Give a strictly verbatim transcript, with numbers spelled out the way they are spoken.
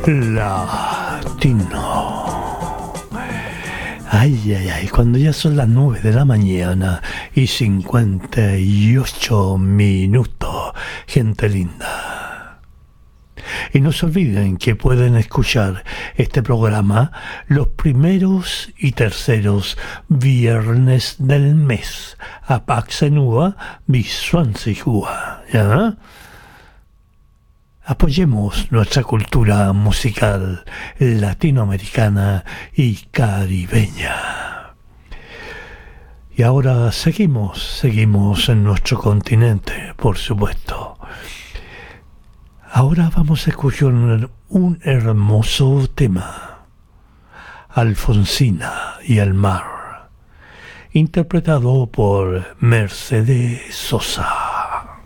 Latino. Ay, ay, ay, cuando ya son las nueve de la mañana y cincuenta y ocho minutos, gente linda. Y no se olviden que pueden escuchar este programa los primeros y terceros viernes del mes. Apaxenua Bisuansijua, ¿ya? Apoyemos nuestra cultura musical latinoamericana y caribeña. Y ahora seguimos, seguimos en nuestro continente, por supuesto. Ahora vamos a escuchar un hermoso tema, Alfonsina y el mar, interpretado por Mercedes Sosa.